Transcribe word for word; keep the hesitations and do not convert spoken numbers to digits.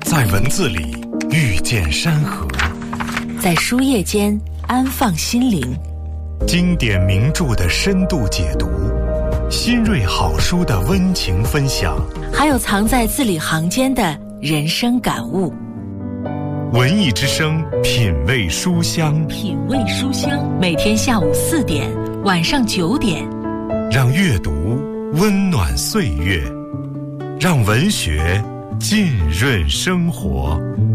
在文字里遇见山河， 在书页间安放心灵。 经典名著的深度解读，新锐好书的温情分享， 还有藏在字里行间的人生感悟。 文艺之声，品味书香， 品味书香，每天下午四点，晚上九点， 让阅读温暖岁月，让文学浸润生活。